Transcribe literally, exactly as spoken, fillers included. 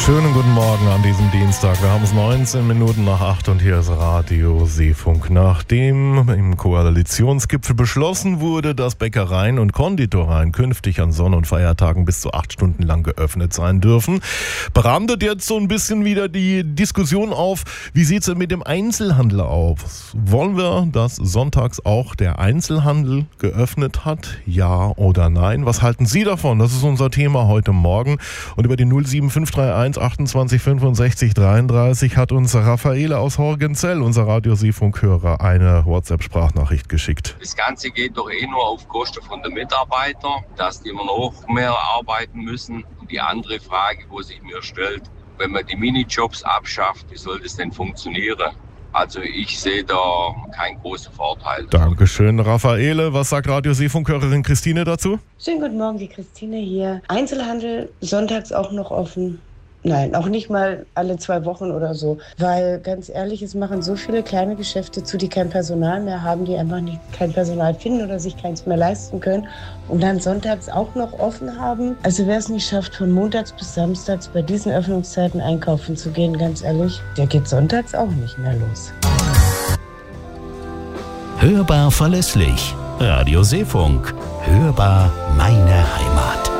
Schönen guten Morgen an diesem Dienstag. Wir haben es neunzehn Minuten nach acht und hier ist Radio Seefunk. Nachdem im Koalitionsgipfel beschlossen wurde, dass Bäckereien und Konditoreien künftig an Sonn- und Feiertagen bis zu acht Stunden lang geöffnet sein dürfen, brandet jetzt so ein bisschen wieder die Diskussion auf, wie sieht es denn mit dem Einzelhandel aus? Wollen wir, dass sonntags auch der Einzelhandel geöffnet hat? Ja oder nein? Was halten Sie davon? Das ist unser Thema heute Morgen. Und über die null sieben fünf drei eins achtundzwanzig fünfundsechzig dreiunddreißig hat uns Raffaele aus Horgenzell, unser Radio Seefunk-Hörer, eine WhatsApp-Sprachnachricht geschickt. Das Ganze geht doch eh nur auf Kosten von den Mitarbeitern, dass die immer noch mehr arbeiten müssen. Und die andere Frage, wo sich mir stellt, wenn man die Minijobs abschafft, wie soll das denn funktionieren? Also ich sehe da keinen großen Vorteil. Dankeschön, Raffaele. Was sagt Radio Seefunk-Hörerin Christine dazu? Schönen guten Morgen, die Christine hier. Einzelhandel sonntags auch noch offen? Nein, auch nicht mal alle zwei Wochen oder so. Weil ganz ehrlich, es machen so viele kleine Geschäfte zu, die kein Personal mehr haben, die einfach nicht kein Personal finden oder sich keins mehr leisten können und dann sonntags auch noch offen haben. Also wer es nicht schafft, von montags bis samstags bei diesen Öffnungszeiten einkaufen zu gehen, ganz ehrlich, der geht sonntags auch nicht mehr los. Hörbar verlässlich. Radio Seefunk. Hörbar meine Heimat.